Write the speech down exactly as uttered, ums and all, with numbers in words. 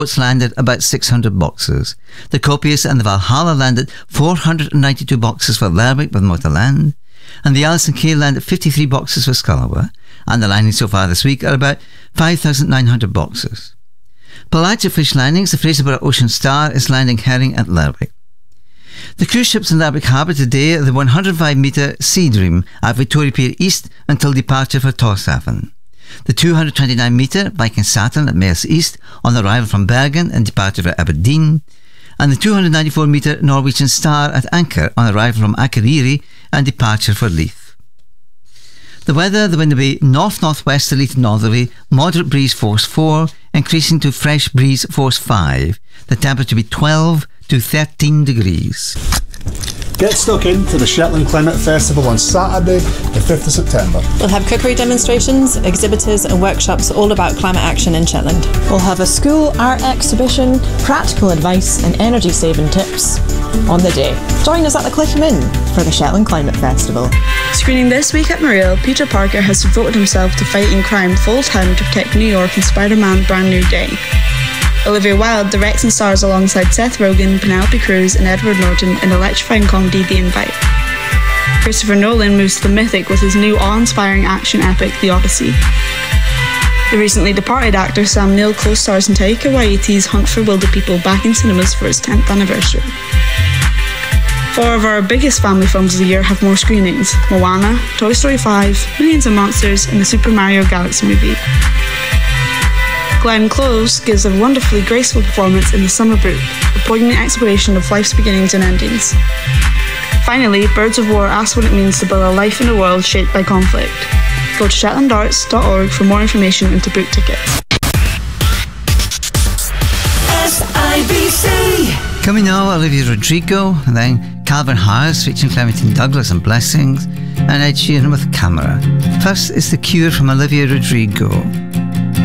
boats landed about six hundred boxes. The Copious and the Valhalla landed four hundred ninety-two boxes for Lerwick with Motorland, and the Alison Kay landed fifty-three boxes for Scullawa, and the landings so far this week are about five thousand nine hundred boxes. Pelagic landings, the Fraserburgh Ocean Star is landing herring at Lerwick. The cruise ships in Lerwick Harbour today are the one hundred five metre Sea Dream at Victoria Pier East until departure for Tórshavn. The two hundred twenty-nine metre Viking Saturn at Maersk East on arrival from Bergen and departure for Aberdeen, and the two hundred ninety-four metre Norwegian Star at anchor on arrival from Akureyri and departure for Leith. The weather, the wind will be north-northwesterly to northerly, moderate breeze force four, increasing to fresh breeze force five. The temperature will be twelve to thirteen degrees. Get stuck into the Shetland Climate Festival on Saturday, the fifth of September. We'll have cookery demonstrations, exhibitors and workshops all about climate action in Shetland. We'll have a school art exhibition, practical advice and energy saving tips on the day. Join us at the Clifton Inn for the Shetland Climate Festival. Screening this week at Mariel, Peter Parker has devoted himself to fighting crime full time to protect New York in Spider-Man Brand New Day. Olivia Wilde directs and stars alongside Seth Rogen, Penelope Cruz and Edward Norton in electrifying comedy The Invite. Christopher Nolan moves to the mythic with his new awe-inspiring action epic The Odyssey. The recently departed actor Sam Neill co-stars in Taika Waititi's Hunt for Wilder People back in cinemas for its tenth anniversary. Four of our biggest family films of the year have more screenings: Moana, Toy Story five, Millions of Monsters and the Super Mario Galaxy movie. Glenn Close gives a wonderfully graceful performance in The Summer Book, a poignant exploration of life's beginnings and endings. Finally, Birds of War asks what it means to build a life in a world shaped by conflict. Go to shetland arts dot org for more information and to book tickets. S I B C. Coming now, Olivia Rodrigo, and then Calvin Harris featuring Clementine Douglas and Blessings, and Ed Sheeran with Camera. First is The Cure from Olivia Rodrigo.